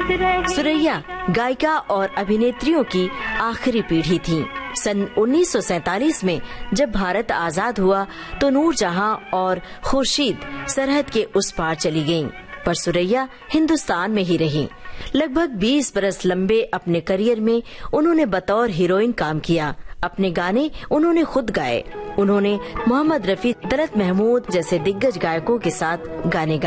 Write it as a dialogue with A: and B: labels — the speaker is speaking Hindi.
A: सुरैया गायिका और अभिनेत्रियों की आखिरी पीढ़ी थी। सन 1947 में जब भारत आजाद हुआ तो नूरजहां और खुर्शीद सरहद के उस पार चली गईं, पर सुरैया हिंदुस्तान में ही रहीं। लगभग 20 बरस लंबे अपने करियर में उन्होंने बतौर हीरोइन काम किया। अपने गाने उन्होंने खुद गाए। उन्होंने मोहम्मद रफी, तलत महमूद जैसे दिग्गज गायकों के साथ गाने गाए।